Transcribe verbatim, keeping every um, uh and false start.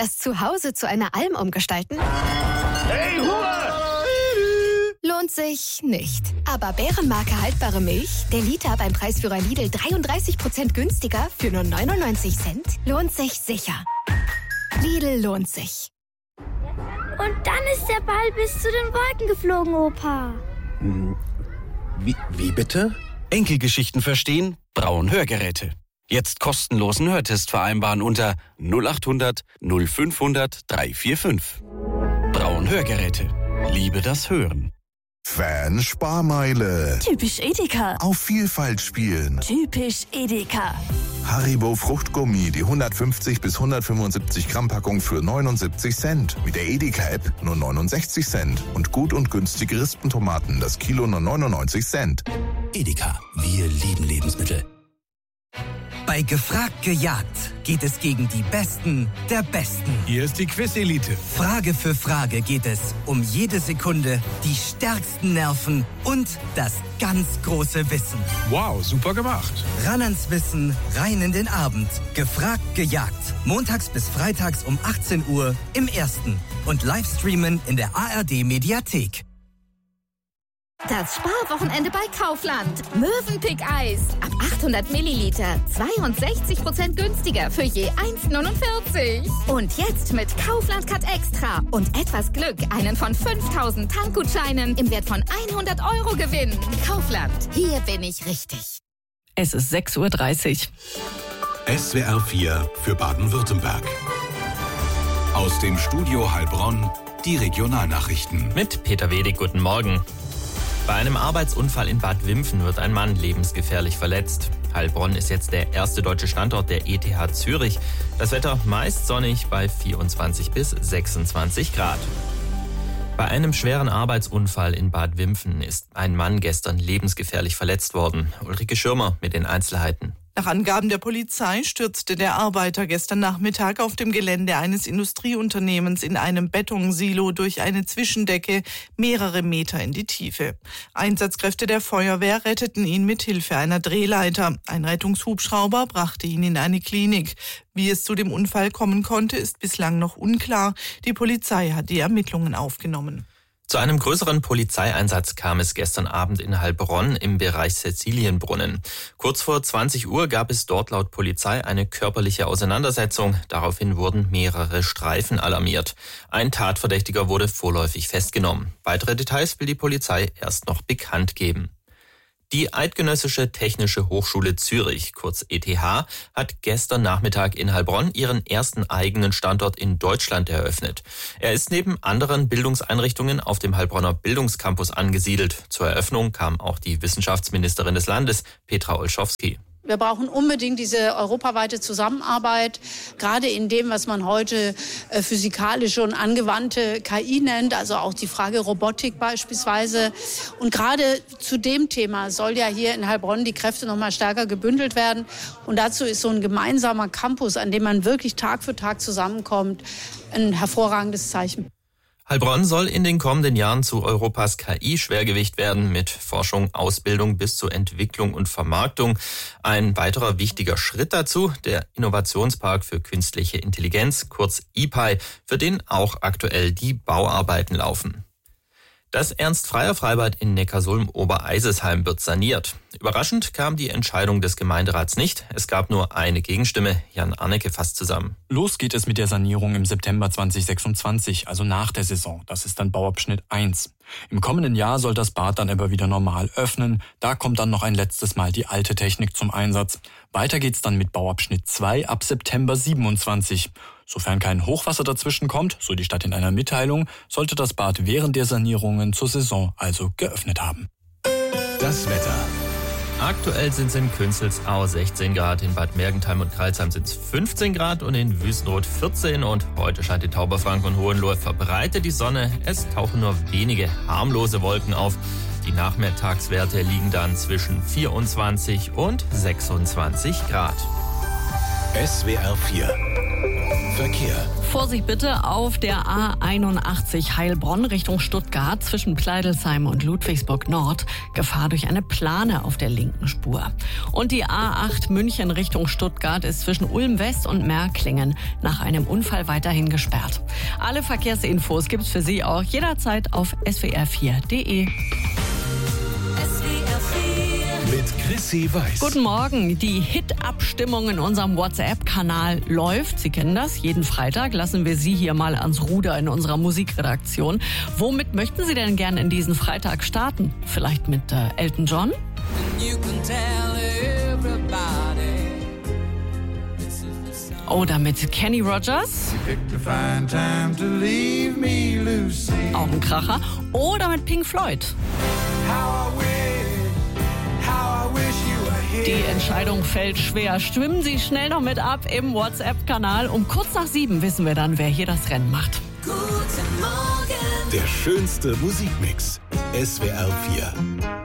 Das Zuhause zu einer Alm umgestalten? Hey, Ruhe! Lohnt sich nicht. Aber Bärenmarke haltbare Milch, der Liter beim Preisführer Lidl dreiunddreißig Prozent günstiger für nur neunundneunzig Cent, lohnt sich sicher. Lidl lohnt sich. Und dann ist der Ball bis zu den Wolken geflogen, Opa. Wie, wie bitte? Enkelgeschichten verstehen? Braun Hörgeräte. Jetzt kostenlosen Hörtest vereinbaren unter null acht hundert null fünfhundert dreihundertfünfundvierzig. Braun Hörgeräte. Liebe das Hören. Fan-Sparmeile. Typisch Edeka. Auf Vielfalt spielen. Typisch Edeka. Haribo Fruchtgummi, die hundertfünfzig bis hundertfünfundsiebzig Gramm Packung für neunundsiebzig Cent. Mit der Edeka-App nur neunundsechzig Cent. Und gut und günstige Rispentomaten, das Kilo nur neunundneunzig Cent. Edeka, wir lieben Lebensmittel. Bei Gefragt gejagt geht es gegen die Besten der Besten. Hier ist die Quiz-Elite. Frage für Frage geht es um jede Sekunde, die stärksten Nerven und das ganz große Wissen. Wow, super gemacht. Ran ans Wissen, rein in den Abend. Gefragt gejagt. Montags bis freitags um achtzehn Uhr im Ersten. Und Livestreamen in der A R D-Mediathek. Das Sparwochenende bei Kaufland. Mövenpick-Eis. Ab achthundert Milliliter. zweiundsechzig Prozent günstiger für je eins neunundvierzig. Und jetzt mit Kaufland Cut Extra. Und etwas Glück einen von fünftausend Tankgutscheinen im Wert von hundert Euro gewinnen. Kaufland. Hier bin ich richtig. Es ist sechs Uhr dreißig. S W R vier für Baden-Württemberg. Aus dem Studio Heilbronn die Regionalnachrichten. Mit Peter Wedig, guten Morgen. Bei einem Arbeitsunfall in Bad Wimpfen wird ein Mann lebensgefährlich verletzt. Heilbronn ist jetzt der erste deutsche Standort der E T H Zürich. Das Wetter meist sonnig bei vierundzwanzig bis sechsundzwanzig Grad. Bei einem schweren Arbeitsunfall in Bad Wimpfen ist ein Mann gestern lebensgefährlich verletzt worden. Ulrike Schirmer mit den Einzelheiten. Nach Angaben der Polizei stürzte der Arbeiter gestern Nachmittag auf dem Gelände eines Industrieunternehmens in einem Betonsilo durch eine Zwischendecke mehrere Meter in die Tiefe. Einsatzkräfte der Feuerwehr retteten ihn mit Hilfe einer Drehleiter. Ein Rettungshubschrauber brachte ihn in eine Klinik. Wie es zu dem Unfall kommen konnte, ist bislang noch unklar. Die Polizei hat die Ermittlungen aufgenommen. Zu einem größeren Polizeieinsatz kam es gestern Abend in Heilbronn im Bereich Cäcilienbrunnen. Kurz vor zwanzig Uhr gab es dort laut Polizei eine körperliche Auseinandersetzung. Daraufhin wurden mehrere Streifen alarmiert. Ein Tatverdächtiger wurde vorläufig festgenommen. Weitere Details will die Polizei erst noch bekannt geben. Die Eidgenössische Technische Hochschule Zürich, kurz E T H, hat gestern Nachmittag in Heilbronn ihren ersten eigenen Standort in Deutschland eröffnet. Er ist neben anderen Bildungseinrichtungen auf dem Heilbronner Bildungscampus angesiedelt. Zur Eröffnung kam auch die Wissenschaftsministerin des Landes, Petra Olschowski. Wir brauchen unbedingt diese europaweite Zusammenarbeit, gerade in dem, was man heute äh, physikalische und angewandte K I nennt, also auch die Frage Robotik beispielsweise. Und gerade zu dem Thema soll ja hier in Heilbronn die Kräfte noch mal stärker gebündelt werden. Und dazu ist so ein gemeinsamer Campus, an dem man wirklich Tag für Tag zusammenkommt, ein hervorragendes Zeichen. Heilbronn soll in den kommenden Jahren zu Europas K I-Schwergewicht werden, mit Forschung, Ausbildung bis zur Entwicklung und Vermarktung. Ein weiterer wichtiger Schritt dazu, der Innovationspark für künstliche Intelligenz, kurz I P I, für den auch aktuell die Bauarbeiten laufen. Das Ernst-Freier-Freibad in Neckarsulm-Obereisesheim wird saniert. Überraschend kam die Entscheidung des Gemeinderats nicht. Es gab nur eine Gegenstimme. Jan Arnecke fasst zusammen. Los geht es mit der Sanierung im September zweitausendsechsundzwanzig, also nach der Saison. Das ist dann Bauabschnitt eins. Im kommenden Jahr soll das Bad dann aber wieder normal öffnen. Da kommt dann noch ein letztes Mal die alte Technik zum Einsatz. Weiter geht's dann mit Bauabschnitt zwei ab September siebenundzwanzig. Sofern kein Hochwasser dazwischen kommt, so die Stadt in einer Mitteilung, sollte das Bad während der Sanierungen zur Saison also geöffnet haben. Das Wetter. Aktuell sind es in Künzelsau sechzehn Grad, in Bad Mergentheim und Crailsheim sind es fünfzehn Grad und in Wüstenrot vierzehn. Und heute scheint in Tauberfranken und Hohenlohe verbreitet die Sonne. Es tauchen nur wenige harmlose Wolken auf. Die Nachmittagswerte liegen dann zwischen vierundzwanzig und sechsundzwanzig Grad. S W R vier Verkehr. Vorsicht bitte auf der A einundachtzig Heilbronn Richtung Stuttgart zwischen Pleidelsheim und Ludwigsburg Nord. Gefahr durch eine Plane auf der linken Spur. Und die A acht München Richtung Stuttgart ist zwischen Ulm West und Märklingen nach einem Unfall weiterhin gesperrt. Alle Verkehrsinfos gibt's für Sie auch jederzeit auf s w r vier punkt d e. Mit Chrissy Weiß. Guten Morgen. Die Hit-Abstimmung in unserem WhatsApp-Kanal läuft. Sie kennen das. Jeden Freitag lassen wir Sie hier mal ans Ruder in unserer Musikredaktion. Womit möchten Sie denn gerne in diesen Freitag starten? Vielleicht mit äh, Elton John? Oder mit Kenny Rogers? Auch ein Kracher. Oder mit Pink Floyd? Die Entscheidung fällt schwer. Stimmen Sie schnell noch mit ab im WhatsApp-Kanal. Um kurz nach sieben wissen wir dann, wer hier das Rennen macht. Guten Morgen. Der schönste Musikmix. S W R vier.